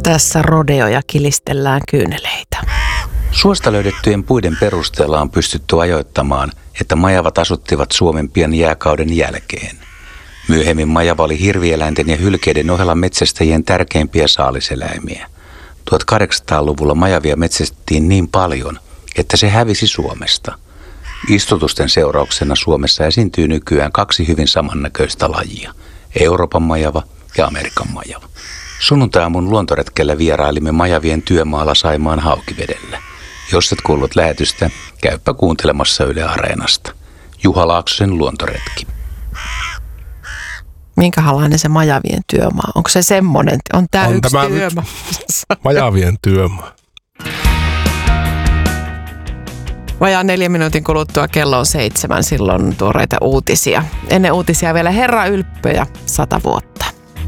Tässä rodeoja kilistellään kyyneleitä. Suosta löydettyjen puiden perusteella on pystytty ajoittamaan, että majavat asuttivat Suomen pian jääkauden jälkeen. Myöhemmin majava oli hirvieläinten ja hylkeiden ohella metsästäjien tärkeimpiä saaliseläimiä. 1800-luvulla majavia metsästettiin niin paljon, että se hävisi Suomesta. Istutusten seurauksena Suomessa esiintyy nykyään 2 hyvin samannäköistä lajia, Euroopan majava ja Amerikan majava. Sunnuntai-aamun luontoretkellä vierailimme majavien työmaalla Saimaan Haukivedellä. Jos et kuullut lähetystä, käypä kuuntelemassa Yle Areenasta. Juha Laaksosen luontoretki. Minkälainen se majavien työmaa? Onko se semmoinen? On tämä yksi työmaa. Majavien työmaa. Vajaan 4 minuutin kuluttua kello on 7, silloin tuoreita uutisia. Ennen uutisia vielä Herra Ylppö ja 100 vuotta.